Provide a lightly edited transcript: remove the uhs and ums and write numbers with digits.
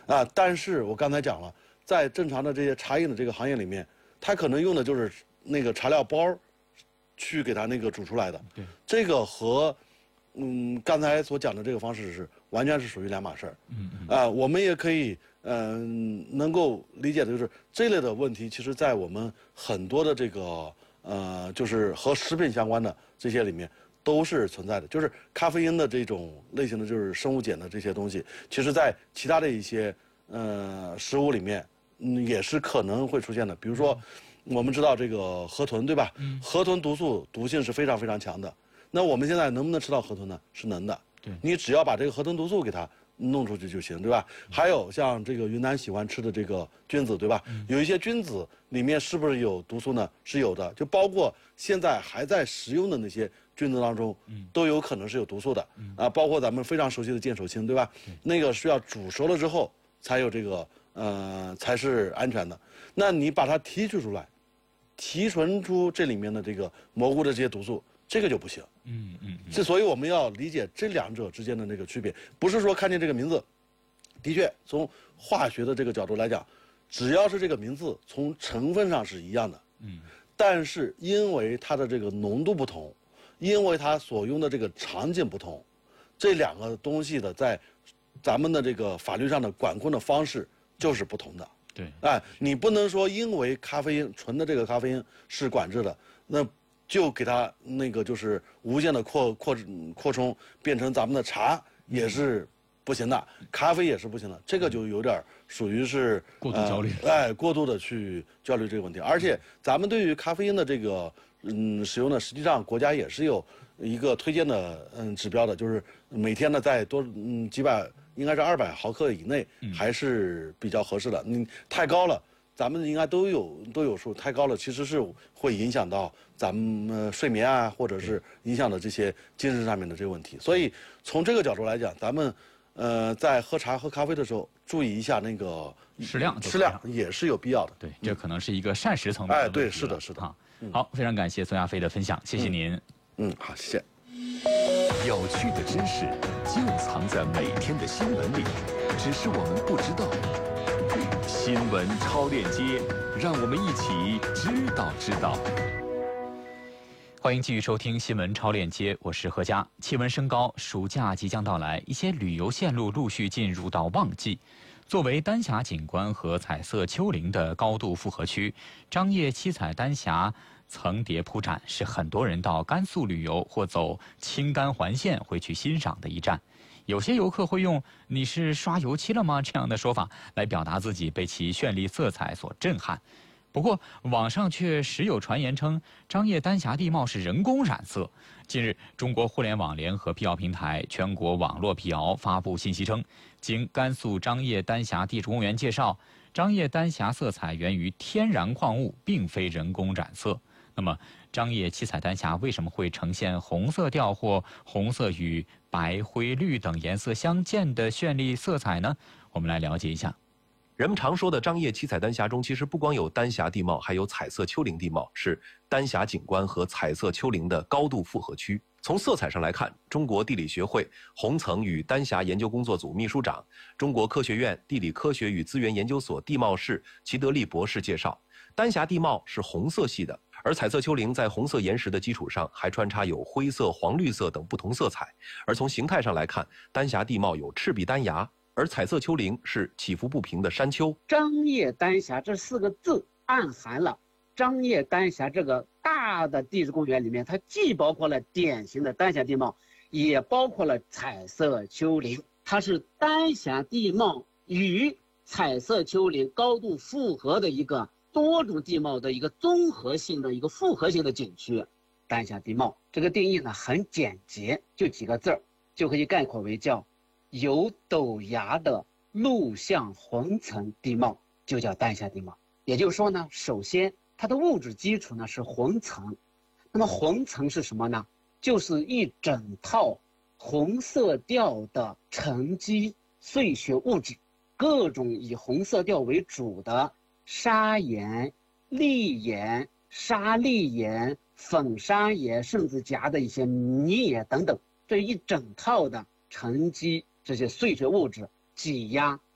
但是我刚才讲了，在正常的这些茶饮的这个行业里面，它可能用的就是那个茶料包，去给它那个煮出来的。 对， 这个和刚才所讲的这个方式是完全是属于两码事儿。我们也可以能够理解的就是这类的问题，其实在我们很多的这个就是和食品相关的这些里面都是存在的。就是咖啡因的这种类型的就是生物碱的这些东西，其实在其他的一些食物里面也是可能会出现的。比如说我们知道这个河豚对吧？河豚毒素毒性是非常非常强的。那我们现在能不能吃到河豚呢？是能的。 对， 你只要把这个河豚毒素给它弄出去就行，对吧？还有像这个云南喜欢吃的这个菌子，对吧？有一些菌子里面是不是有毒素呢？是有的，就包括现在还在食用的那些菌子当中，都有可能是有毒素的。包括咱们非常熟悉的剑手青，对吧？那个需要煮熟了之后才有这个才是安全的。那你把它提取出来，提纯出这里面的这个蘑菇的这些毒素。这个就不行，所以我们要理解这两者之间的那个区别，不是说看见这个名字，的确从化学的这个角度来讲，只要是这个名字从成分上是一样的，但是因为它的这个浓度不同，因为它所用的这个场景不同，这两个东西的在咱们的这个法律上的管控的方式就是不同的。 对， 你不能说因为咖啡因纯的这个咖啡因是管制的，那就给它那个就是无限的扩充，变成咱们的茶也是不行的，咖啡也是不行的，这个就有点属于是过度焦虑， 过度的去焦虑这个问题。而且咱们对于咖啡因的这个使用呢，实际上国家也是有一个推荐的指标的，就是每天呢在几百，应该是200毫克以内还是比较合适的。你太高了。咱们应该都有数，太高了其实是会影响到咱们睡眠啊，或者是影响到这些精神上面的这个问题。所以从这个角度来讲，咱们在喝茶喝咖啡的时候，注意一下那个适量也是有必要的。 对，这可能是一个膳食层面的问题。 对，是的，是的。 好，非常感谢孙亚飞的分享，谢谢您。 好，谢谢。 有趣的知识就藏在每天的新闻里，只是我们不知道。新闻超链接，让我们一起知道。 欢迎继续收听新闻超链接，我是何佳。气温升高，暑假即将到来，一些旅游线路陆续进入到旺季。作为丹霞景观和彩色丘陵的高度复合区，张掖七彩丹霞层叠铺展是很多人到甘肃旅游或走青甘环线会去欣赏的一站。有些游客会用“你是刷油漆了吗”这样的说法来表达自己被其绚丽色彩所震撼。不过，网上却时有传言称张掖丹霞地貌是人工染色。近日，中国互联网联合辟谣平台全国网络辟谣发布信息称，经甘肃张掖丹霞地质公园介绍，张掖丹霞色彩源于天然矿物，并非人工染色。那么，张掖七彩丹霞为什么会呈现红色调或红色与白、灰、绿等颜色相间的绚丽色彩呢？我们来了解一下。 人们常说的张掖七彩丹霞中，其实不光有丹霞地貌，还有彩色丘陵地貌，是丹霞景观和彩色丘陵的高度复合区。从色彩上来看，中国地理学会红层与丹霞研究工作组秘书长、中国科学院地理科学与资源研究所地貌室齐德利博士介绍，丹霞地貌是红色系的，而彩色丘陵在红色岩石的基础上还穿插有灰色、黄绿色等不同色彩。而从形态上来看，丹霞地貌有赤壁丹崖，而彩色丘陵是起伏不平的山丘。 张掖丹霞这4个字暗含了张掖丹霞这个大的地质公园里面，它既包括了典型的丹霞地貌，也包括了彩色丘陵。它是丹霞地貌与彩色丘陵高度复合的一个多种地貌的一个综合性的一个复合性的景区。丹霞地貌这个定义呢很简洁，就几个字儿就可以概括为叫有陡崖的陆相红层地貌，就叫丹霞地貌。也就是说呢，首先它的物质基础呢是红层。那么红层是什么呢？就是一整套红色调的沉积碎屑物质，各种以红色调为主的砂岩、砾岩、沙砾岩、粉砂岩，甚至夹的一些泥岩等等，这一整套的沉积这些碎屑物质挤压